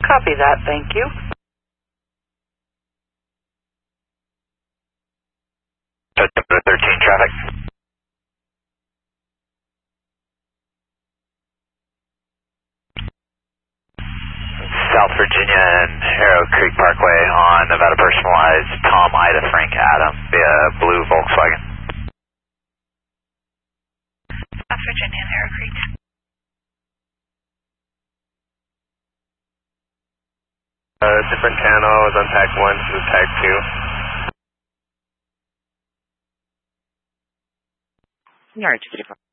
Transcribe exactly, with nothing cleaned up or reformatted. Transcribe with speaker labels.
Speaker 1: Copy that, thank you.
Speaker 2: September thirteen traffic. South Virginia and Arrow Creek Parkway on Nevada Personalized, Tom, Ida, Frank, Adam, via blue Volkswagen.
Speaker 3: South Virginia and Arrow Creek.
Speaker 4: Uh, different channels on tag one to tag two.
Speaker 1: All right,